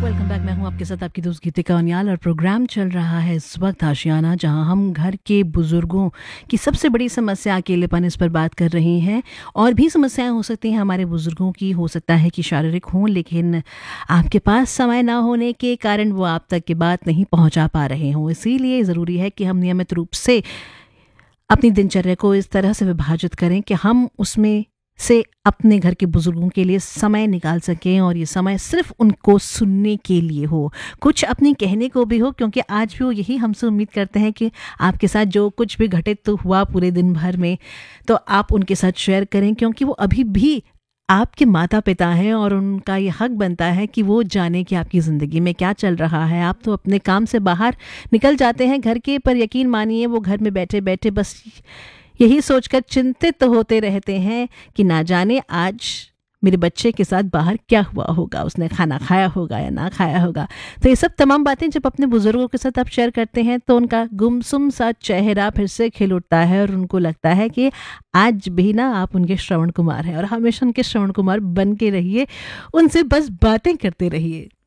Welcome back. मैं हूं आपके साथ आपकी दोस्त गीतिका उनियाल और प्रोग्राम चल रहा है इस वक्त आशियाना, जहां हम घर के बुजुर्गों की सबसे बड़ी समस्या अकेलेपन, इस पर बात कर रहे हैं। और भी समस्याएं हो सकती हैं हमारे बुजुर्गों की, हो सकता है कि शारीरिक हों, लेकिन आपके पास समय ना होने के कारण वो आप तक की बात नहीं पहुंचा पा रहे हों। इसीलिए ज़रूरी है कि हम नियमित रूप से अपनी दिनचर्या को इस तरह से विभाजित करें कि हम उसमें से अपने घर के बुजुर्गों के लिए समय निकाल सकें, और ये समय सिर्फ उनको सुनने के लिए हो, कुछ अपनी कहने को भी हो, क्योंकि आज भी वो यही हमसे उम्मीद करते हैं कि आपके साथ जो कुछ भी घटित तो हुआ पूरे दिन भर में, तो आप उनके साथ शेयर करें, क्योंकि वो अभी भी आपके माता पिता हैं और उनका ये हक बनता है कि वो जाने कि आपकी ज़िंदगी में क्या चल रहा है। आप तो अपने काम से बाहर निकल जाते हैं घर के, पर यकीन मानिए वो घर में बैठे बैठे बस यही सोचकर चिंतित होते रहते हैं कि ना जाने आज मेरे बच्चे के साथ बाहर क्या हुआ होगा, उसने खाना खाया होगा या ना खाया होगा। तो ये सब तमाम बातें जब अपने बुजुर्गों के साथ आप शेयर करते हैं तो उनका गुमसुम सा चेहरा फिर से खिल उठता है और उनको लगता है कि आज भी ना आप उनके श्रवण कुमार हैं, और हमेशा उनके श्रवण कुमार बन के रहिए, उनसे बस बातें करते रहिए।